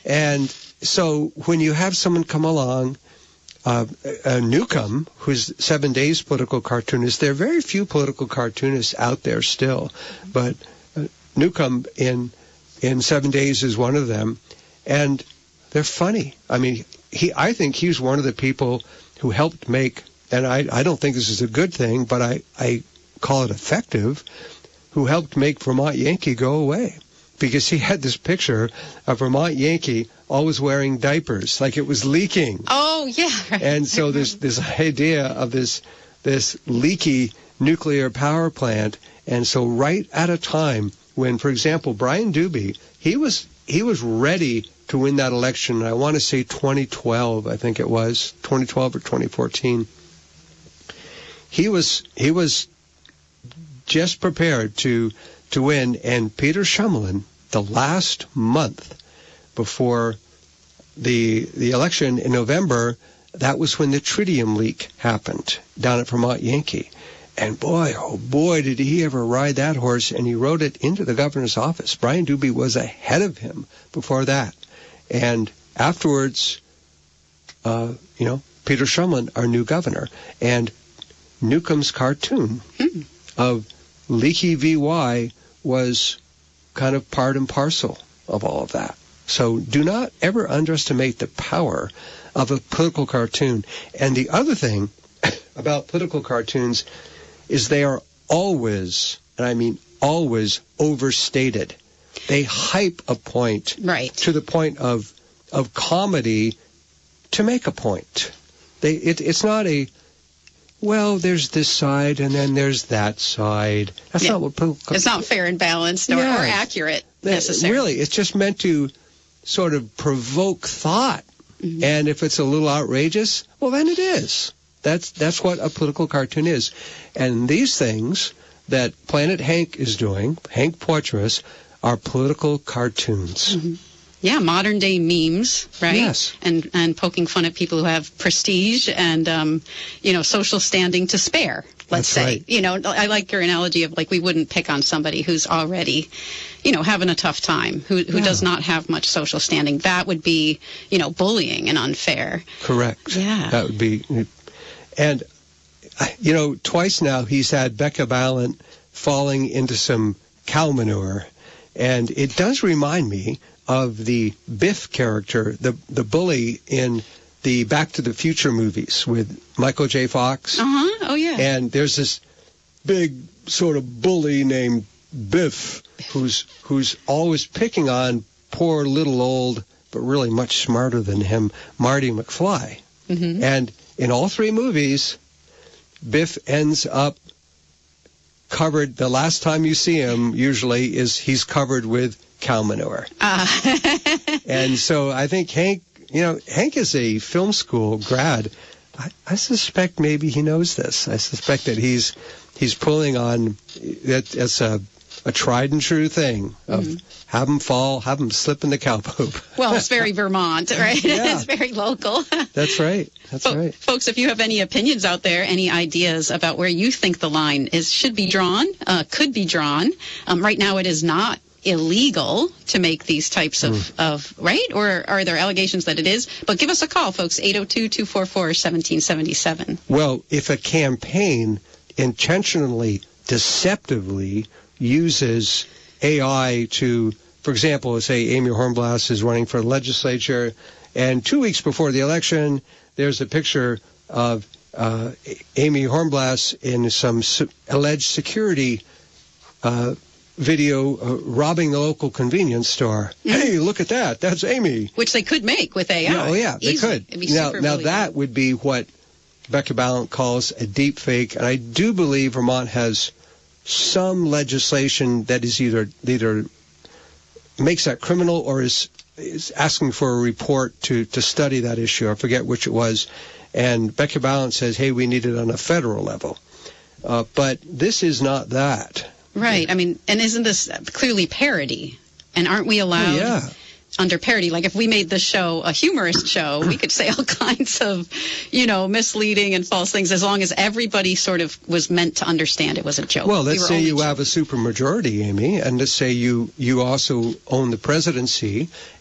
And so when you have someone come along, Newcomb, who's 7 Days political cartoonist, there are very few political cartoonists out there still, but Newcomb in 7 Days is one of them, and they're funny. I mean, I think he's one of the people who helped make, and I don't think this is a good thing, but I call it effective, who helped make Vermont Yankee go away. Because he had this picture of Vermont Yankee always wearing diapers, like it was leaking. Oh, yeah. And so this idea of this leaky nuclear power plant, and so right at a time when, for example, Brian Doobie, he was ready to win that election. I want to say 2012, I think it was 2012 or 2014. He was just prepared to win, and Peter Shumlin, the last month before the election in November, that was when the tritium leak happened down at Vermont Yankee. And boy, oh boy, did he ever ride that horse, and he rode it into the governor's office. Brian Doobie was ahead of him before that. And afterwards, Peter Shumlin, our new governor, and Newcomb's cartoon of Leaky VY was kind of part and parcel of all of that. So do not ever underestimate the power of a political cartoon. And the other thing about political cartoons is they are always, and I mean always, overstated. They hype a point to the point of comedy to make a point. It's not well, there's this side and then there's that side. That's not what political... It's not fair and balanced or accurate necessarily. Really, it's just meant to sort of provoke thought. Mm-hmm. And if it's a little outrageous, well, then it is. That's what a political cartoon is. And these things that Planet Hank is doing, Hank Poitras, are political cartoons. Mm-hmm. Yeah, modern day memes, right? Yes. And poking fun at people who have prestige and, social standing to spare, let's say. Right. I like your analogy of we wouldn't pick on somebody who's already, having a tough time, who does not have much social standing. That would be, bullying and unfair. Correct. Yeah. That would be, and, twice now he's had Becca Balint falling into some cow manure. And it does remind me of the Biff character, the bully in the Back to the Future movies with Michael J. Fox. Uh-huh. Oh, yeah. And there's this big sort of bully named Biff who's always picking on poor little old, but really much smarter than him, Marty McFly. Mm-hmm. And in all three movies, Biff ends up covered, the last time you see him usually is he's covered with cow manure. And so I think Hank is a film school grad. I suspect maybe he knows this. I suspect that he's pulling on that's a tried and true thing of have him fall, have him slip in the cow poop. Well, it's very Vermont, right? Yeah. It's very local. That's right. That's right. Folks, if you have any opinions out there, any ideas about where you think the line should be drawn, could be drawn. Right now it is not illegal to make these types of right? Or are there allegations that it is? But give us a call, folks, 802-244-1777. Well, if a campaign intentionally, deceptively uses AI to, for example, say Amy Hornblass is running for the legislature, and 2 weeks before the election, there's a picture of Amy Hornblass in some alleged security video robbing the local convenience store. Mm-hmm. Hey, look at that. That's Amy. Which they could make with AI. Yeah, oh, yeah, they could. It'd be now that would be what Becca Balint calls a deep fake, and I do believe Vermont has some legislation that is either makes that criminal or is asking for a report to study that issue. I forget which it was. And Becca Balint says, hey, we need it on a federal level. But this is not that. Right. I mean, and isn't this clearly parody? And aren't we allowed under parody? Like if we made this show a humorous show, we could say all kinds of, misleading and false things as long as everybody sort of was meant to understand it was a joke. Well, let's say you have a supermajority, Amy, and let's say you also own the presidency